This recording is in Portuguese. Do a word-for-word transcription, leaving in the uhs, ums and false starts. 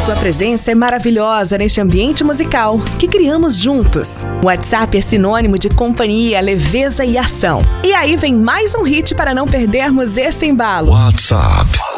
Sua presença é maravilhosa neste ambiente musical que criamos juntos. O WhatsApp é sinônimo de companhia, leveza e ação. E aí vem mais um hit para não perdermos esse embalo. WhatsApp.